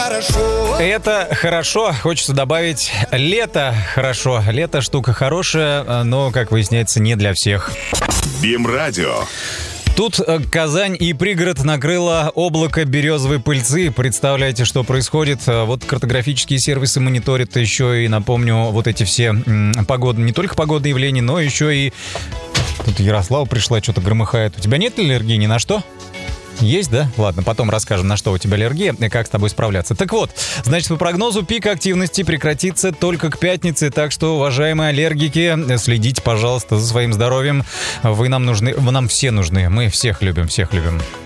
хорошо. Это хорошо. Хочется добавить лето хорошо. Лето штука хорошая, но, как выясняется, не для всех. БИМ-радио. Тут Казань и пригород накрыло облако березовой пыльцы. Представляете, что происходит? Вот картографические сервисы мониторят еще и, напомню, вот эти все не только погодные явления, но еще и... Тут Ярослава пришла, что-то громыхает. У тебя нет аллергии ни на что? Есть, да? Ладно, потом расскажем, на что у тебя аллергия и как с тобой справляться. Так вот, значит, по прогнозу пик активности прекратится только к пятнице, так что, уважаемые аллергики, следите, пожалуйста, за своим здоровьем. Вы нам нужны, вы нам все нужны, мы всех любим, всех любим.